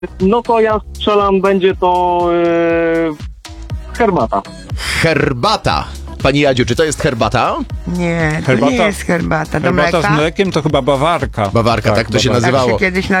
No to ja strzelam, będzie to herbata. Herbata. Pani Jadziu, czy to jest herbata? Nie, to Herbata- nie jest herbata. Do Herbata z mleka? mlekiem to chyba bawarka. Bawarka, tak to się bawarka. nazywało. Tak się kiedyś